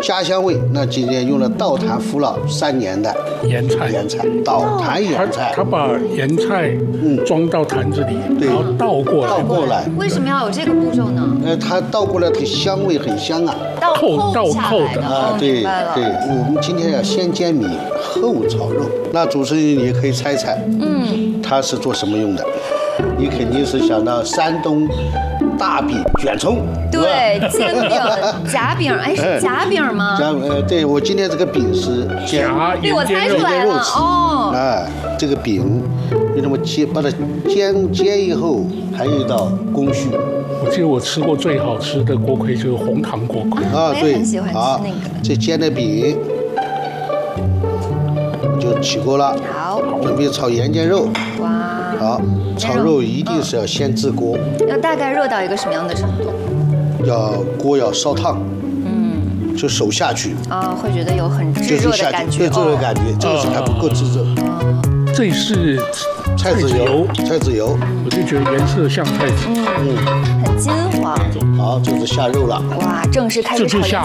家乡味。那今天用了稻坛麸老3年的盐菜， 稻坛盐菜。 他把盐菜装到坛子里，然后倒过来。 为什么要有这个步骤呢？ 它倒过来，它香味很香啊。 倒扣的啊，对。我们今天要先煎米后炒肉。那主持人你也可以猜，它是做什么用的？你肯定是想到山东大饼卷葱， 对，煎饼、夹饼，是夹饼吗？ 对，我今天这个饼是夹对，我猜出来了哦。 这个饼，你怎么把它煎以后，还有一道工序。 我记得我吃过最好吃的锅盔就是红糖锅盔啊，对，很喜欢吃那个。 这煎的饼就起锅了， 好， 准备炒盐煎肉。 哇。 好，炒肉一定是要先制锅， 要大概热到一个什么样的程度？ 锅要烧烫，就手下去会觉得有很炙热的感觉， 对，炙热感觉，这个是还不够炙热。 这是菜籽油， 我就觉得颜色像菜籽， 很金黄。 好，这是下肉了。 哇，正式开始炒盐